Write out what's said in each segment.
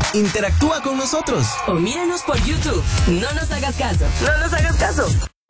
Interactúa con nosotros. O míranos por YouTube. No nos hagas caso. No nos hagas caso.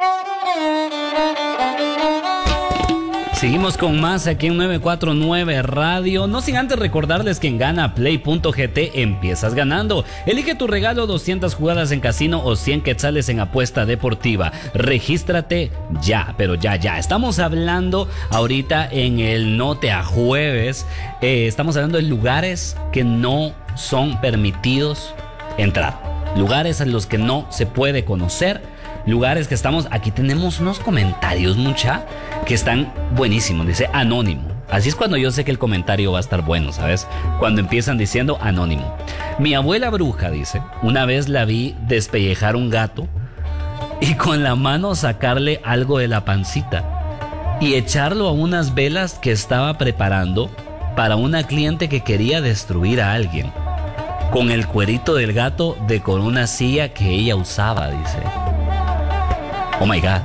Seguimos con más aquí en 949 Radio. No sin antes recordarles que en ganaplay.gt empiezas ganando. Elige tu regalo: 200 jugadas en casino o 100 quetzales en apuesta deportiva. Regístrate ya, pero ya. Estamos hablando ahorita en el Note a Jueves. Estamos hablando de lugares que no son permitidos entrar. Lugares a los que no se puede conocer. Lugares que estamos... Aquí tenemos unos comentarios, mucha, que están buenísimos. Dice anónimo. Así es cuando yo sé que el comentario va a estar bueno, ¿sabes? Cuando empiezan diciendo anónimo. Mi abuela bruja, dice, una vez la vi despellejar un gato y con la mano sacarle algo de la pancita y echarlo a unas velas que estaba preparando para una cliente que quería destruir a alguien. Con el cuerito del gato decoró una silla que ella usaba, dice. Oh my God.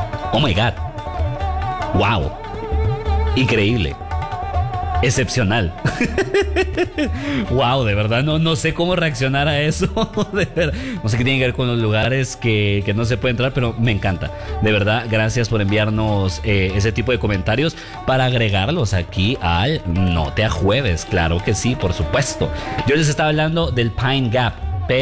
Wow. Increíble. Excepcional. Wow, de verdad no sé cómo reaccionar a eso. De verdad. No sé qué tiene que ver con los lugares que no se puede entrar, pero me encanta. De verdad, gracias por enviarnos ese tipo de comentarios para agregarlos aquí al Note a Jueves. Claro que sí, por supuesto. Yo les estaba hablando del Pine Gap.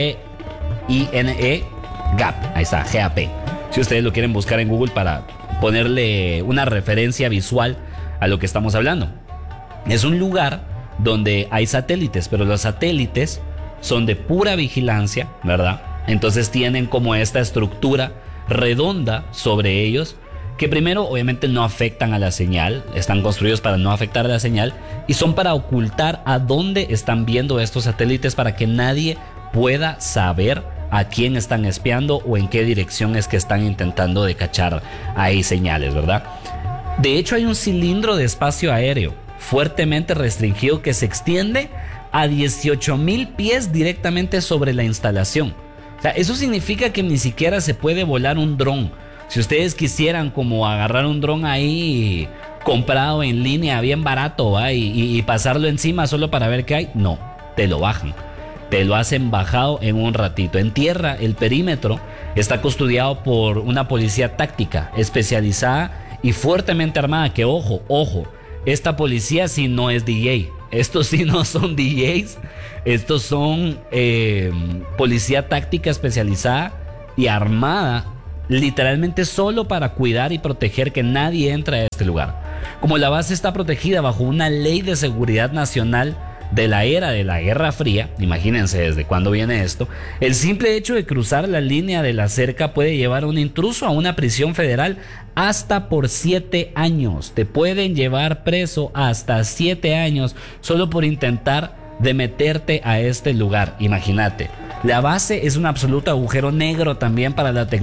P-I-N-E Gap. Ahí está, G-A-P. Si ustedes lo quieren buscar en Google para ponerle una referencia visual a lo que estamos hablando. Es un lugar donde hay satélites, pero los satélites son de pura vigilancia, ¿verdad? Entonces tienen como esta estructura redonda sobre ellos, que primero obviamente no afectan a la señal, están construidos para no afectar a la señal y son para ocultar a dónde están viendo estos satélites para que nadie pueda saber a quién están espiando o en qué dirección es que están intentando de cachar ahí señales, ¿verdad? De hecho, hay un cilindro de espacio aéreo fuertemente restringido que se extiende a 18,000 pies directamente sobre la instalación. O sea, eso significa que ni siquiera se puede volar un dron. Si ustedes quisieran como agarrar un dron ahí comprado en línea bien barato, ¿va? y pasarlo encima solo para ver qué hay, no, te lo bajan. Te lo hacen bajado en un ratito. En tierra, el perímetro está custodiado por una policía táctica especializada y fuertemente armada. Que ojo, esta policía sí no es DJ. Estos sí no son DJs. Estos son policía táctica especializada y armada literalmente solo para cuidar y proteger que nadie entre a este lugar. Como la base está protegida bajo una ley de seguridad nacional de la era de la Guerra Fría, imagínense desde cuándo viene esto, el simple hecho de cruzar la línea de la cerca puede llevar a un intruso a una prisión federal hasta por 7 años. Te pueden llevar preso hasta 7 años solo por intentar de meterte a este lugar. Imagínate, la base es un absoluto agujero negro también para la tecnología.